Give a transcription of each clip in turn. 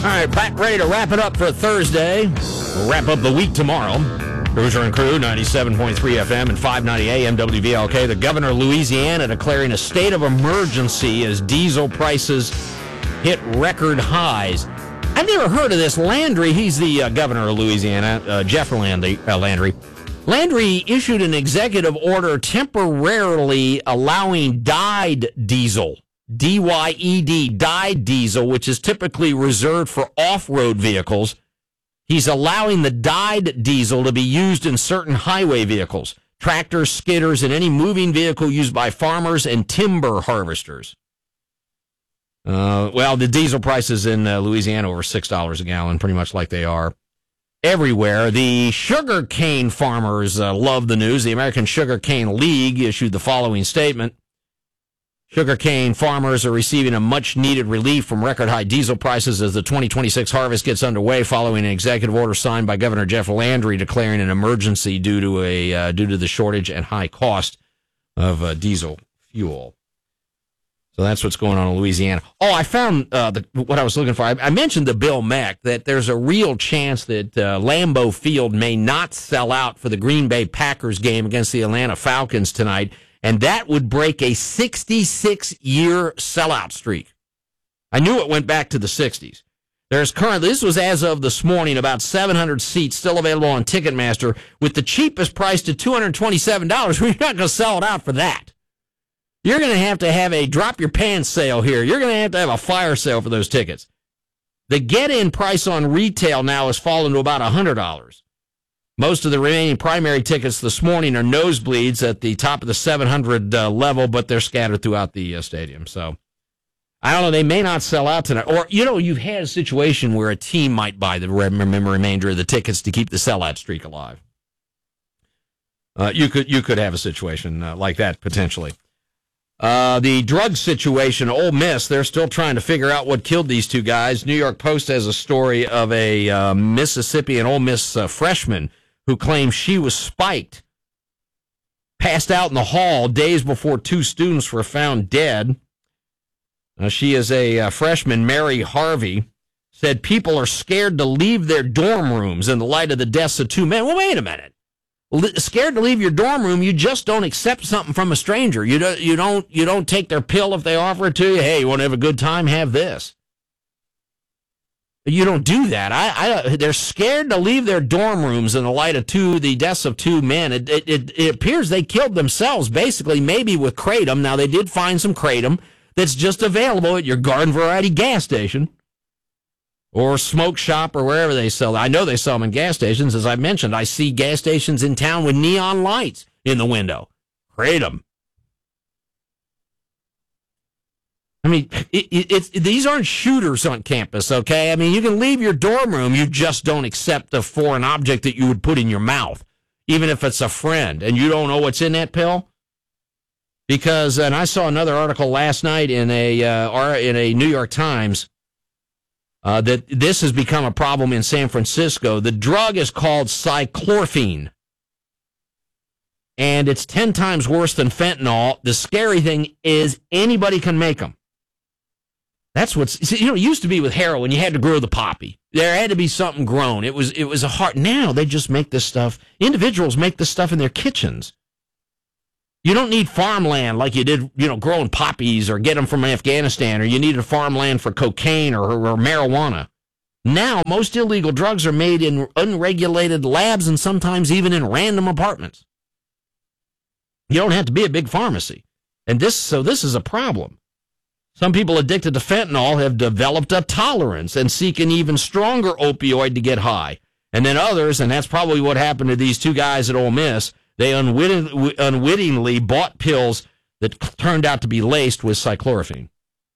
right, back ready to wrap it up for Thursday. We'll wrap up the week tomorrow. Cruiser and Crew, 97.3 FM and 590 AM WVLK. The governor of Louisiana declaring a state of emergency as diesel prices hit record highs. I've never heard of this. Landry, he's the governor of Louisiana, Jeff Landry. Landry issued an executive order temporarily allowing dyed diesel, D-Y-E-D, dyed diesel, which is typically reserved for off-road vehicles. He's allowing the dyed diesel to be used in certain highway vehicles, tractors, skidders, and any moving vehicle used by farmers and timber harvesters. The diesel prices in Louisiana over $6 a gallon, pretty much like they are everywhere. The sugar cane farmers love the news. The American Sugar Cane League issued the following statement. Sugarcane farmers are receiving a much-needed relief from record-high diesel prices as the 2026 harvest gets underway following an executive order signed by Governor Jeff Landry declaring an emergency due to the shortage and high cost of diesel fuel. So that's what's going on in Louisiana. Oh, I found what I was looking for. I mentioned to Bill Mack that there's a real chance that Lambeau Field may not sell out for the Green Bay Packers game against the Atlanta Falcons tonight. And that would break a 66-year sellout streak. I knew it went back to the 60s. There's currently, this was as of this morning, about 700 seats still available on Ticketmaster, with the cheapest price at $227. We're not going to sell it out for that. You're going to have a drop-your-pants sale here. You're going to have a fire sale for those tickets. The get-in price on retail now has fallen to about $100. Most of the remaining primary tickets this morning are nosebleeds at the top of the 700 level, but they're scattered throughout the stadium. So, I don't know, they may not sell out tonight. Or, you've had a situation where a team might buy the remainder of the tickets to keep the sellout streak alive. You could have a situation like that, potentially. The drug situation, Ole Miss, they're still trying to figure out what killed these two guys. New York Post has a story of a Mississippi and Ole Miss freshman who claims she was spiked, passed out in the hall days before two students were found dead. She is a freshman, Mary Harvey, said people are scared to leave their dorm rooms in the light of the deaths of two men. Well, wait a minute. Scared to leave your dorm room, you just don't accept something from a stranger. You don't take their pill if they offer it to you. Hey, you want to have a good time? Have this. You don't do that. They're scared to leave their dorm rooms in the light of the deaths of two men. It appears they killed themselves, basically, maybe with kratom. Now, they did find some kratom that's just available at your garden variety gas station or smoke shop or wherever they sell it. I know they sell them in gas stations. As I mentioned, I see gas stations in town with neon lights in the window. Kratom. I mean, these aren't shooters on campus, okay? I mean, you can leave your dorm room. You just don't accept a foreign object that you would put in your mouth, even if it's a friend, and you don't know what's in that pill. Because, and I saw another article last night in a New York Times that this has become a problem in San Francisco. The drug is called cyclorphine, and it's 10 times worse than fentanyl. The scary thing is anybody can make them. That's it used to be with heroin. You had to grow the poppy. There had to be something grown. It was a hard. Now they just make this stuff. Individuals make this stuff in their kitchens. You don't need farmland like you did, growing poppies or get them from Afghanistan, or you needed farmland for cocaine or marijuana. Now, most illegal drugs are made in unregulated labs and sometimes even in random apartments. You don't have to be a big pharmacy. And this is a problem. Some people addicted to fentanyl have developed a tolerance and seek an even stronger opioid to get high. And then others, and that's probably what happened to these two guys at Ole Miss, they unwittingly bought pills that turned out to be laced with cyclorphine.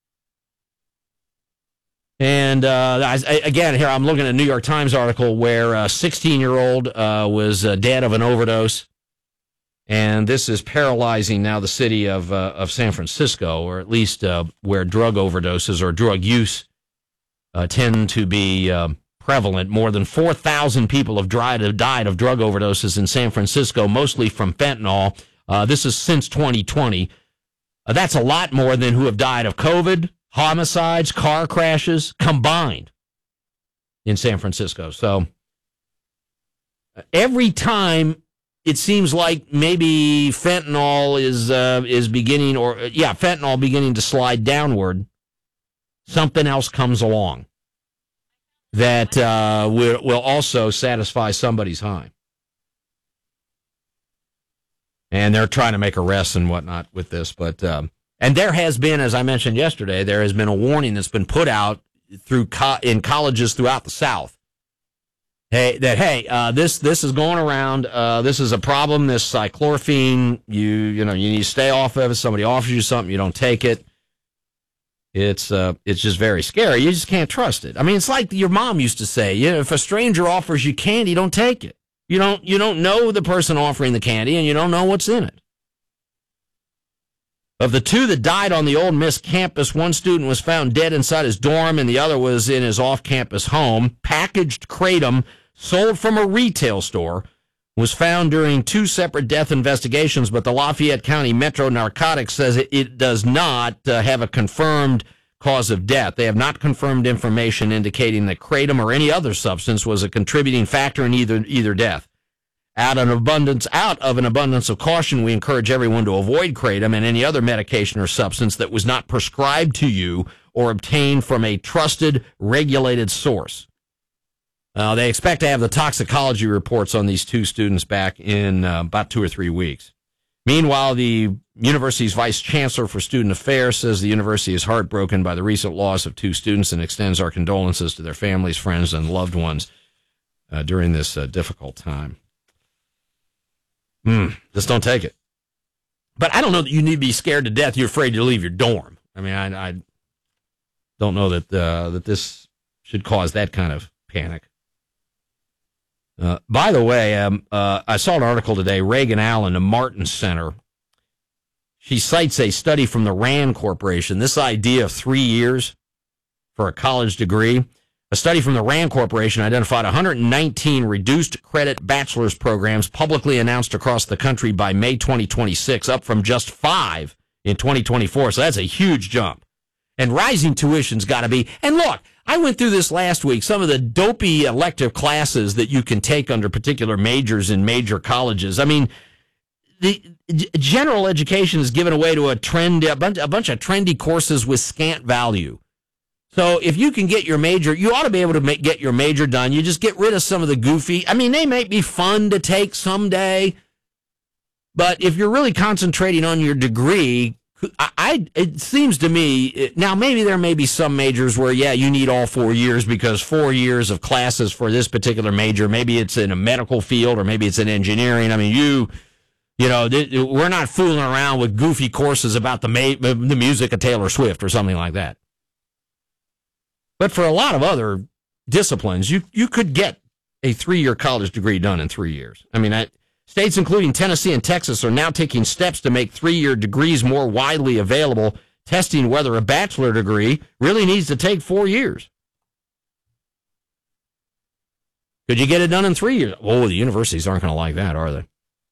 And again, here I'm looking at a New York Times article where a 16-year-old was dead of an overdose. And this is paralyzing now the city of San Francisco, or at least where drug overdoses or drug use tend to be prevalent. More than 4,000 people have died of drug overdoses in San Francisco, mostly from fentanyl. This is since 2020. That's a lot more than who have died of COVID, homicides, car crashes combined. in San Francisco. So every time it seems like maybe fentanyl is beginning, fentanyl beginning to slide downward, something else comes along that will also satisfy somebody's high. And they're trying to make arrests and whatnot with this. But and there has been, as I mentioned yesterday, there has been a warning that's been put out in colleges throughout the South. This is going around. This is a problem. This cyclorphine, you need to stay off of it. Somebody offers you something, you don't take it. It's just very scary. You just can't trust it. I mean, it's like your mom used to say, if a stranger offers you candy, don't take it. You don't know the person offering the candy, and you don't know what's in it. Of the two that died on the Ole Miss campus, one student was found dead inside his dorm, and the other was in his off-campus home. Packaged kratom, sold from a retail store, was found during two separate death investigations, but the Lafayette County Metro Narcotics says it does not have a confirmed cause of death. They have not confirmed information indicating that kratom or any other substance was a contributing factor in either death. Out of an abundance of caution, we encourage everyone to avoid kratom and any other medication or substance that was not prescribed to you or obtained from a trusted, regulated source. They expect to have the toxicology reports on these two students back in about 2 or 3 weeks. Meanwhile, the university's vice chancellor for student affairs says the university is heartbroken by the recent loss of two students and extends our condolences to their families, friends, and loved ones during this difficult time. Just don't take it. But I don't know that you need to be scared to death. You're afraid to leave your dorm. I mean, I don't know that that this should cause that kind of panic. By the way, I saw an article today, Reagan Allen, the Martin Center. She cites a study from the RAND Corporation, this idea of 3 years for a college degree. A study from the RAND Corporation identified 119 reduced credit bachelor's programs publicly announced across the country by May 2026, up from just 5 in 2024. So that's a huge jump. And rising tuition's got to be. And look, I went through this last week, some of the dopey elective classes that you can take under particular majors in major colleges. I mean, the general education is given away to a bunch of trendy courses with scant value. So if you can get your major, you ought to be able to get your major done. You just get rid of some of the goofy. I mean, they might be fun to take someday, but if you're really concentrating on your degree, it seems to me, now maybe there may be some majors where, you need all 4 years because 4 years of classes for this particular major, maybe it's in a medical field or maybe it's in engineering. I mean, we're not fooling around with goofy courses about the music of Taylor Swift or something like that. But for a lot of other disciplines, you could get a 3-year college degree done in 3 years. I mean, states including Tennessee and Texas are now taking steps to make 3-year degrees more widely available, testing whether a bachelor degree really needs to take 4 years. Could you get it done in 3 years? Oh, the universities aren't going to like that, are they?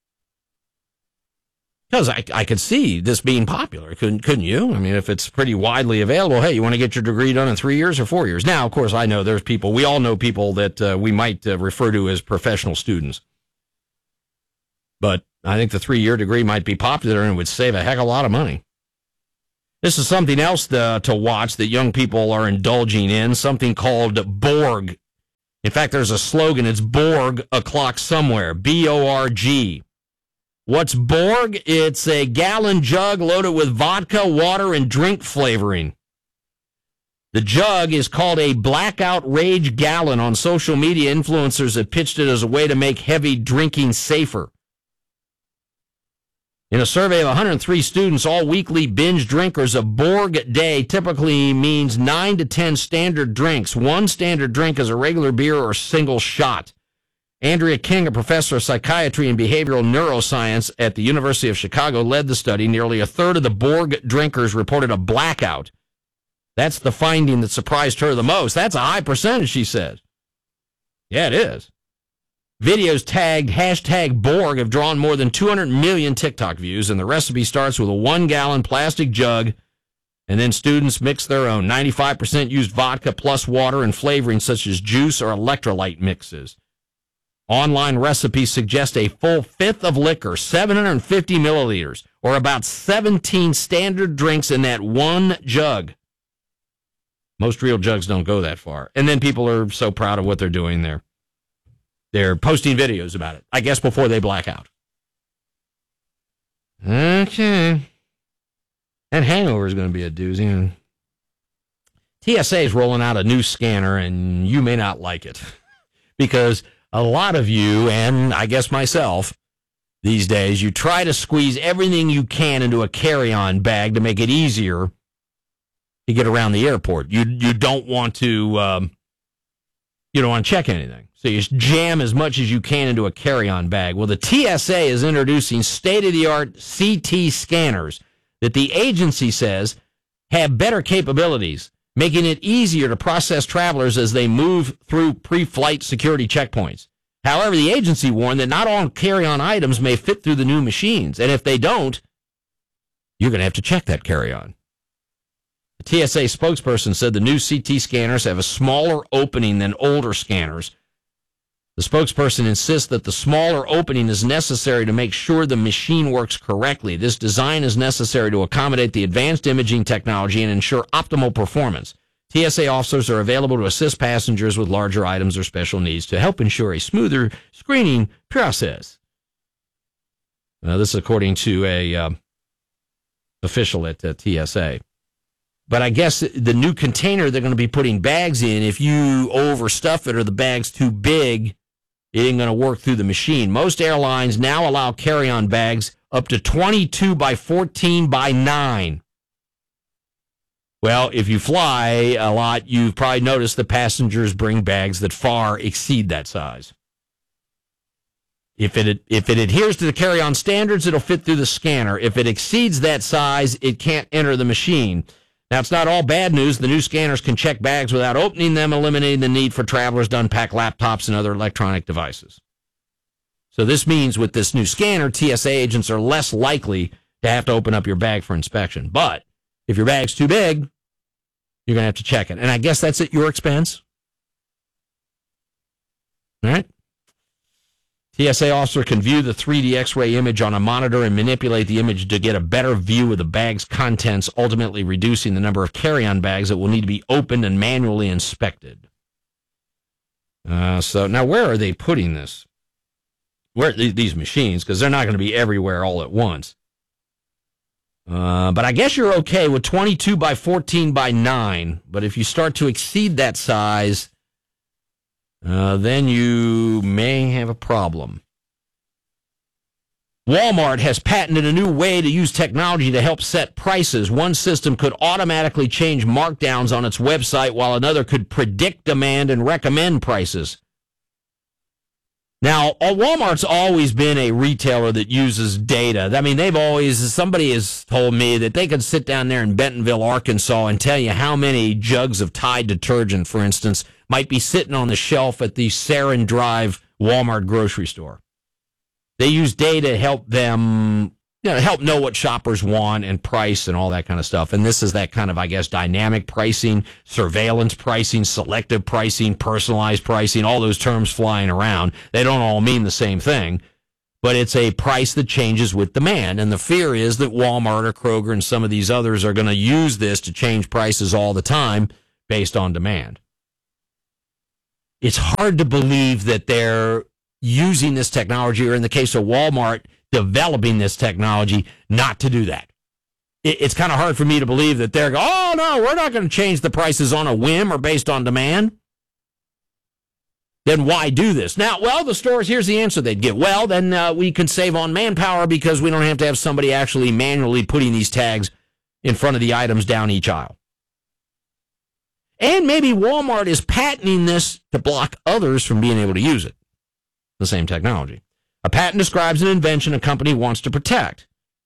Because I could see this being popular, couldn't you? I mean, if it's pretty widely available, hey, you want to get your degree done in 3 years or 4 years? Now, of course, I know there's people, we all know people that we might refer to as professional students. But I think the 3-year degree might be popular and would save a heck of a lot of money. This is something else to watch that young people are indulging in, something called Borg. In fact, there's a slogan, it's Borg o'clock somewhere, B-O-R-G. What's Borg? It's a gallon jug loaded with vodka, water, and drink flavoring. The jug is called a Blackout Rage Gallon. On social media, influencers have pitched it as a way to make heavy drinking safer. In a survey of 103 students, all weekly binge drinkers, a Borg day typically means 9 to 10 standard drinks. One standard drink is a regular beer or single shot. Andrea King, a professor of psychiatry and behavioral neuroscience at the University of Chicago, led the study. Nearly a third of the Borg drinkers reported a blackout. That's the finding that surprised her the most. That's a high percentage, she says. Yeah, it is. Videos tagged #Borg have drawn more than 200 million TikTok views, and the recipe starts with a 1-gallon plastic jug And then students mix their own. 95% used vodka plus water and flavoring such as juice or electrolyte mixes. Online recipes suggest a full fifth of liquor, 750 milliliters, or about 17 standard drinks in that one jug. Most real jugs don't go that far. And then people are so proud of what they're doing there. They're posting videos about it, I guess before they black out. Okay. That hangover is going to be a doozy. TSA is rolling out a new scanner, and you may not like it. Because a lot of you, and I guess myself, these days, you try to squeeze everything you can into a carry-on bag to make it easier to get around the airport. You don't want to check anything. So you jam as much as you can into a carry-on bag. Well, the TSA is introducing state-of-the-art CT scanners that the agency says have better capabilities, making it easier to process travelers as they move through pre-flight security checkpoints. However, the agency warned that not all carry-on items may fit through the new machines, and if they don't, you're going to have to check that carry-on. The TSA spokesperson said the new CT scanners have a smaller opening than older scanners. The spokesperson insists that the smaller opening is necessary to make sure the machine works correctly. This design is necessary to accommodate the advanced imaging technology and ensure optimal performance. TSA officers are available to assist passengers with larger items or special needs to help ensure a smoother screening process. This is according to a official at TSA. But I guess the new container they're going to be putting bags in, if you overstuff it or the bag's too big, it ain't going to work through the machine. Most airlines now allow carry-on bags up to 22 by 14 by 9. Well, if you fly a lot, you've probably noticed that passengers bring bags that far exceed that size. If it adheres to the carry-on standards, it'll fit through the scanner. If it exceeds that size, it can't enter the machine. Now, it's not all bad news. The new scanners can check bags without opening them, eliminating the need for travelers to unpack laptops and other electronic devices. So this means with this new scanner, TSA agents are less likely to have to open up your bag for inspection. But if your bag's too big, you're going to have to check it. And I guess that's at your expense. All right? TSA officer can view the 3D X-ray image on a monitor and manipulate the image to get a better view of the bag's contents, ultimately reducing the number of carry-on bags that will need to be opened and manually inspected. So now where are they putting this? Where these machines? Because they're not going to be everywhere all at once. But I guess you're okay with 22 by 14 by 9. But if you start to exceed that size, then you may have a problem. Walmart has patented a new way to use technology to help set prices. One system could automatically change markdowns on its website, while another could predict demand and recommend prices. Now, Walmart's always been a retailer that uses data. I mean, somebody has told me that they could sit down there in Bentonville, Arkansas, and tell you how many jugs of Tide detergent, for instance, might be sitting on the shelf at the Sarin Drive Walmart grocery store. They use data to help them, help know what shoppers want and price and all that kind of stuff. And this is that kind of, I guess, dynamic pricing, surveillance pricing, selective pricing, personalized pricing, all those terms flying around. They don't all mean the same thing, but it's a price that changes with demand. And the fear is that Walmart or Kroger and some of these others are going to use this to change prices all the time based on demand. It's hard to believe that they're using this technology, or in the case of Walmart, developing this technology, not to do that. It's kind of hard for me to believe that they're going, oh, no, we're not going to change the prices on a whim or based on demand. Then why do this? Now, the stores, here's the answer they'd give. Well, then we can save on manpower because we don't have to have somebody actually manually putting these tags in front of the items down each aisle. And maybe Walmart is patenting this to block others from being able to use it, the same technology. A patent describes an invention a company wants to protect.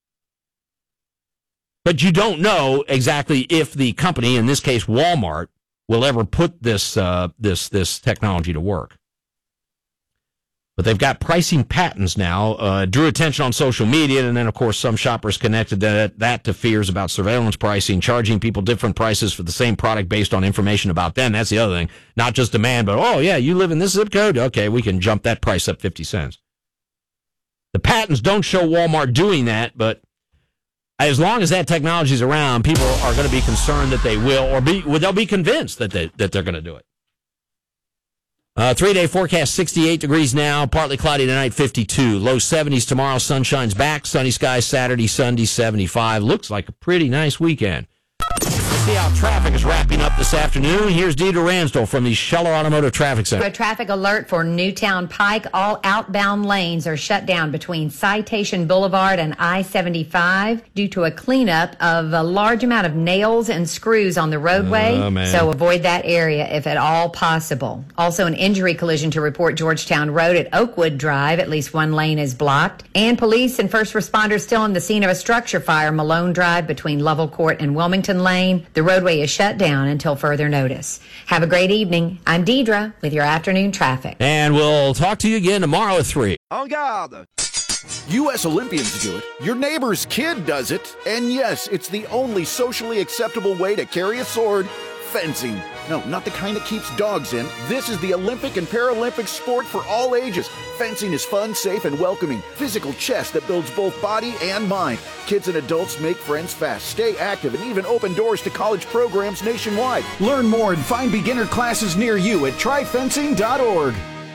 But you don't know exactly if the company, in this case Walmart, will ever put this technology to work. But they've got pricing patents now, drew attention on social media, and then, of course, some shoppers connected that to fears about surveillance pricing, charging people different prices for the same product based on information about them. That's the other thing. Not just demand, but, oh, yeah, you live in this zip code? Okay, we can jump that price up 50 cents. The patents don't show Walmart doing that, but as long as that technology is around, people are going to be concerned that they will, or they'll be convinced that they're going to do it. 3-day forecast, 68 degrees now, partly cloudy tonight, 52. Low 70s tomorrow, sun shines back, sunny skies Saturday, Sunday, 75. Looks like a pretty nice weekend. See how traffic is wrapping up this afternoon. Here's Deidre Ransdell from the Scheller Automotive Traffic Center. A traffic alert for Newtown Pike. All outbound lanes are shut down between Citation Boulevard and I-75 due to a cleanup of a large amount of nails and screws on the roadway. So avoid that area if at all possible. Also, an injury collision to report Georgetown Road at Oakwood Drive. At least one lane is blocked. And police and first responders still on the scene of a structure fire, Malone Drive between Lovell Court and Wilmington Lane. The roadway is shut down until further notice. Have a great evening. I'm Deidre with your afternoon traffic. And we'll talk to you again tomorrow at 3. En garde! U.S. Olympians do it. Your neighbor's kid does it. And yes, it's the only socially acceptable way to carry a sword. Fencing. No, not the kind that keeps dogs in. This is the Olympic and Paralympic sport for all ages. Fencing is fun, safe, and welcoming. Physical chess that builds both body and mind. Kids and adults make friends fast, stay active, and even open doors to college programs nationwide. Learn more and find beginner classes near you at tryfencing.org.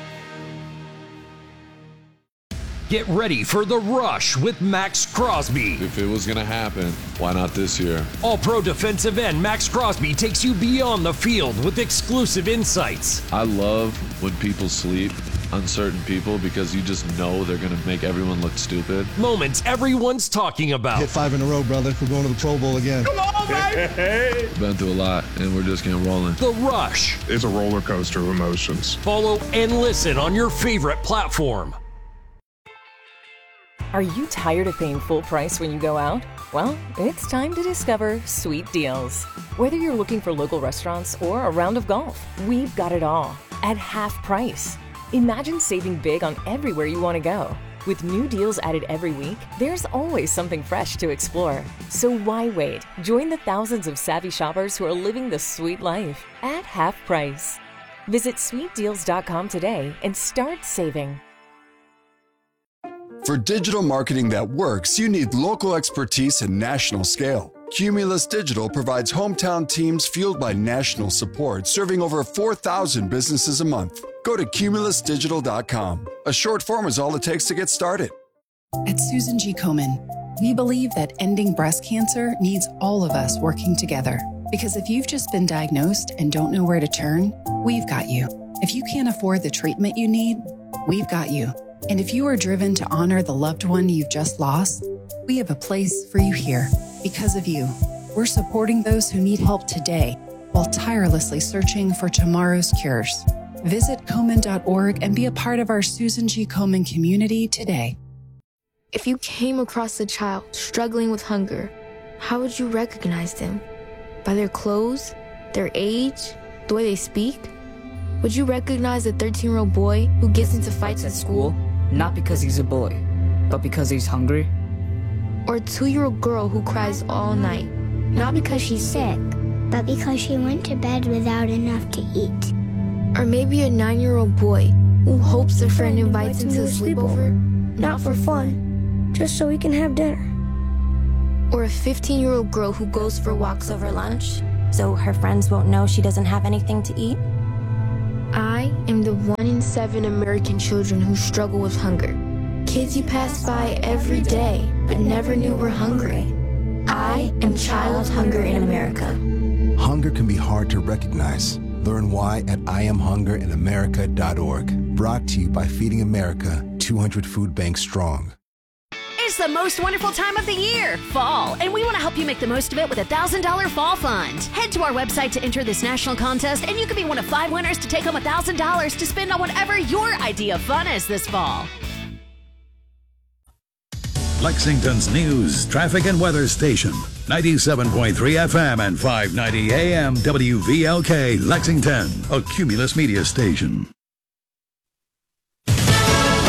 Get ready for The Rush with Max Crosby. If it was going to happen, why not this year? All-pro defensive end Max Crosby takes you beyond the field with exclusive insights. I love when people sleep on certain people because you just know they're going to make everyone look stupid. Moments everyone's talking about. Hit 5 in a row, brother. We're going to the Pro Bowl again. Come on, baby! Been through a lot, and we're just getting rolling. The Rush. It's a roller coaster of emotions. Follow and listen on your favorite platform. Are you tired of paying full price when you go out? Well, it's time to discover Sweet Deals. Whether you're looking for local restaurants or a round of golf, we've got it all at half price. Imagine saving big on everywhere you want to go. With new deals added every week, there's always something fresh to explore. So why wait? Join the thousands of savvy shoppers who are living the sweet life at half price. Visit sweetdeals.com today and start saving. For digital marketing that works, you need local expertise and national scale. Cumulus Digital provides hometown teams fueled by national support, serving over 4,000 businesses a month. Go to cumulusdigital.com. A short form is all it takes to get started. At Susan G. Komen, we believe that ending breast cancer needs all of us working together. Because if you've just been diagnosed and don't know where to turn, we've got you. If you can't afford the treatment you need, we've got you. And if you are driven to honor the loved one you've just lost, we have a place for you here. Because of you, we're supporting those who need help today while tirelessly searching for tomorrow's cures. Visit Komen.org and be a part of our Susan G. Komen community today. If you came across a child struggling with hunger, how would you recognize them? By their clothes, their age, the way they speak? Would you recognize a 13-year-old boy who gets into fights at school? Not because he's a boy, but because he's hungry. Or a 2-year-old girl who cries all night, not because she's sick, but because she went to bed without enough to eat. Or maybe a 9-year-old boy who hopes a friend invites him to a sleepover, not for fun, just so we can have dinner. Or a 15-year-old girl who goes for walks over lunch, so her friends won't know she doesn't have anything to eat. I am the 1 in 7 American children who struggle with hunger. Kids you pass by every day, but never knew were hungry. I am Child Hunger in America. Hunger can be hard to recognize. Learn why at IamHungerinAmerica.org. Brought to you by Feeding America, 200 Food Banks Strong. It's the most wonderful time of the year, fall, and we want to help you make the most of it with a $1,000 fall fund. Head to our website to enter this national contest, and you could be one of 5 winners to take home $1,000 to spend on whatever your idea of fun is this fall. Lexington's news, traffic, and weather station. 97.3 FM and 590 AM WVLK Lexington, a Cumulus media station.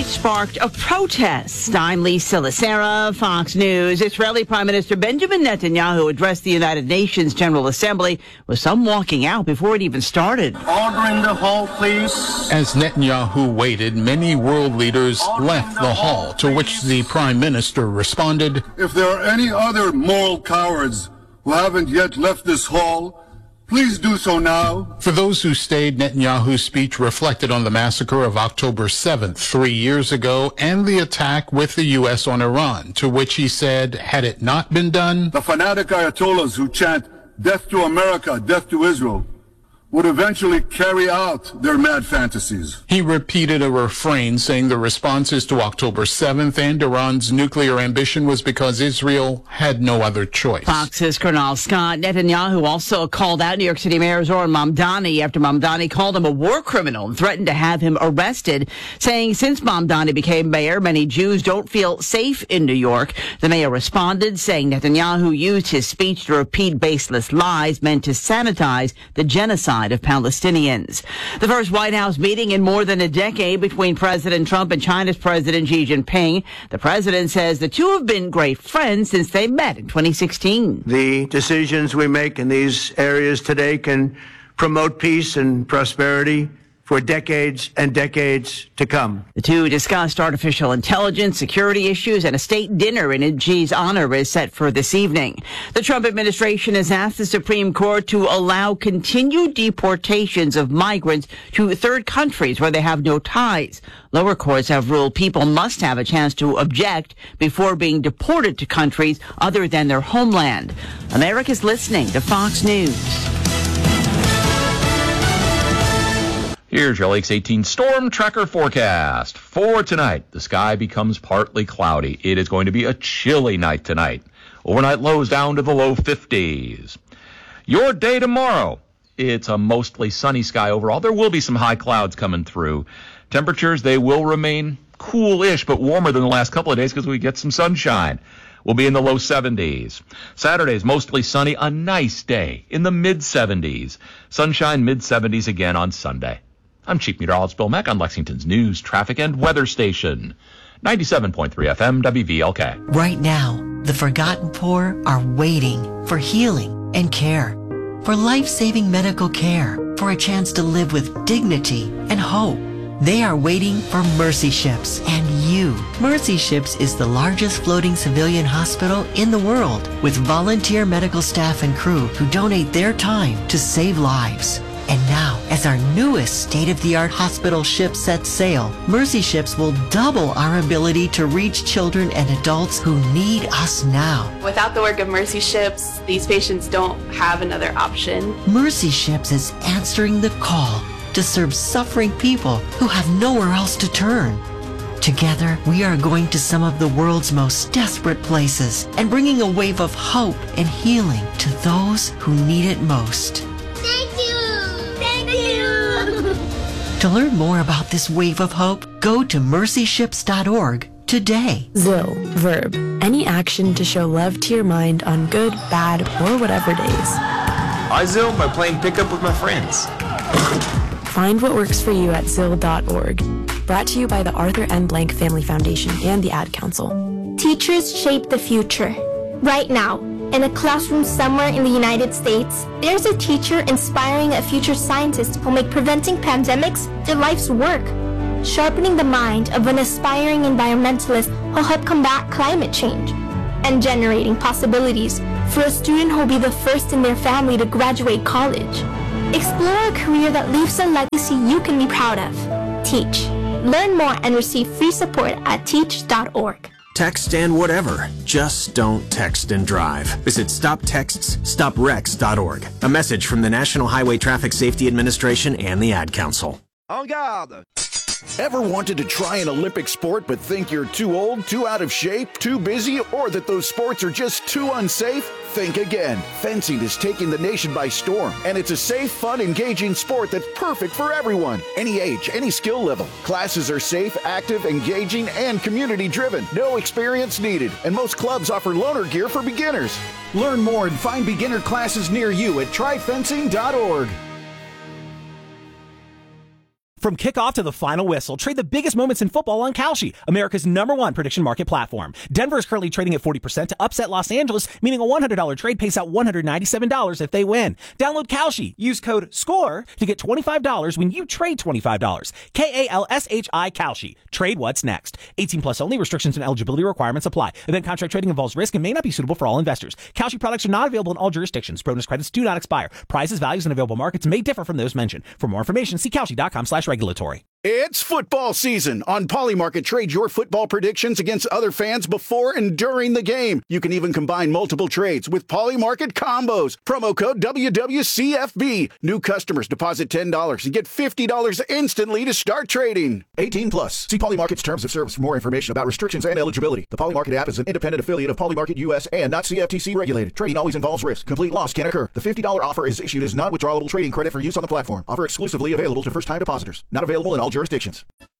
speech sparked a protest. I'm Lisa Lacera, Fox News. Israeli Prime Minister Benjamin Netanyahu addressed the United Nations General Assembly with some walking out before it even started. Order in the hall, please. As Netanyahu waited, many world leaders left the hall, to which the Prime Minister responded, "If there are any other moral cowards who haven't yet left this hall, please do so now." For those who stayed, Netanyahu's speech reflected on the massacre of October 7th, 3 years ago, and the attack with the U.S. on Iran, to which he said, had it not been done, the fanatic Ayatollahs who chant "Death to America, death to Israel" would eventually carry out their mad fantasies. He repeated a refrain saying the responses to October 7th and Iran's nuclear ambition was because Israel had no other choice. Fox's Colonel Scott. Netanyahu also called out New York City Mayor Zohran Mamdani after Mamdani called him a war criminal and threatened to have him arrested, saying since Mamdani became mayor, many Jews don't feel safe in New York. The mayor responded, saying Netanyahu used his speech to repeat baseless lies meant to sanitize the genocide of Palestinians. The first White House meeting in more than a decade between President Trump and China's President Xi Jinping. The president says the two have been great friends since they met in 2016. The decisions we make in these areas today can promote peace and prosperity for decades and decades to come. The two discussed artificial intelligence, security issues, and a state dinner in Xi's honor is set for this evening. The Trump administration has asked the Supreme Court to allow continued deportations of migrants to third countries where they have no ties. Lower courts have ruled people must have a chance to object before being deported to countries other than their homeland. America's listening to Fox News. Here's your Lakes 18 storm tracker forecast. For tonight, the sky becomes partly cloudy. It is going to be a chilly night tonight. Overnight lows down to the low 50s. Your day tomorrow, it's a mostly sunny sky overall. There will be some high clouds coming through. Temperatures, they will remain cool-ish, but warmer than the last couple of days because we get some sunshine. We'll be in the low 70s. Saturday's mostly sunny, a nice day in the mid-70s. Sunshine mid-70s again on Sunday. I'm Chief Meteorologist Bill Mack on Lexington's news, traffic, and weather station. 97.3 FM WVLK. Right now, the forgotten poor are waiting for healing and care, for life-saving medical care, for a chance to live with dignity and hope. They are waiting for Mercy Ships and you. Mercy Ships is the largest floating civilian hospital in the world, with volunteer medical staff and crew who donate their time to save lives. And now, as our newest state-of-the-art hospital ship sets sail, Mercy Ships will double our ability to reach children and adults who need us now. Without the work of Mercy Ships, these patients don't have another option. Mercy Ships is answering the call to serve suffering people who have nowhere else to turn. Together, we are going to some of the world's most desperate places and bringing a wave of hope and healing to those who need it most. To learn more about this wave of hope, go to mercyships.org today. ZIL, verb. Any action to show love to your mind on good, bad, or whatever days. I ZIL by playing pickup with my friends. Find what works for you at ZIL.org. Brought to you by the Arthur M. Blank Family Foundation and the Ad Council. Teachers shape the future. Right now, in a classroom somewhere in the United States, there's a teacher inspiring a future scientist who'll make preventing pandemics their life's work. Sharpening the mind of an aspiring environmentalist who'll help combat climate change. And generating possibilities for a student who'll be the first in their family to graduate college. Explore a career that leaves a legacy you can be proud of. Teach. Learn more and receive free support at teach.org. Text and whatever. Just don't text and drive. Visit StopTextsStopWrecks.org. A message from the National Highway Traffic Safety Administration and the Ad Council. En garde! Ever wanted to try an Olympic sport but think you're too old, too out of shape, too busy, or that those sports are just too unsafe? Think again. Fencing is taking the nation by storm, and it's a safe, fun, engaging sport that's perfect for everyone. Any age, any skill level. Classes are safe, active, engaging, and community-driven. No experience needed, and most clubs offer loaner gear for beginners. Learn more and find beginner classes near you at tryfencing.org. From kickoff to the final whistle, trade the biggest moments in football on Kalshi, America's #1 prediction market platform. Denver is currently trading at 40% to upset Los Angeles, meaning a $100 trade pays out $197 if they win. Download Kalshi. Use code SCORE to get $25 when you trade $25. KALSHI Kalshi. Trade what's next. 18 plus only. Restrictions and eligibility requirements apply. Event contract trading involves risk and may not be suitable for all investors. Kalshi products are not available in all jurisdictions. Bonus credits do not expire. Prices, values, and available markets may differ from those mentioned. For more information, see Kalshi.com/regulatory. It's football season. On Polymarket, trade your football predictions against other fans before and during the game. You can even combine multiple trades with Polymarket combos. Promo code WWCFB. New customers deposit $10 and get $50 instantly to start trading. 18 plus. See Polymarket's terms of service for more information about restrictions and eligibility. The Polymarket app is an independent affiliate of Polymarket US and not CFTC regulated. Trading always involves risk. Complete loss can occur. The $50 offer is issued as non-withdrawable trading credit for use on the platform. Offer exclusively available to first-time depositors. Not available in all jurisdictions.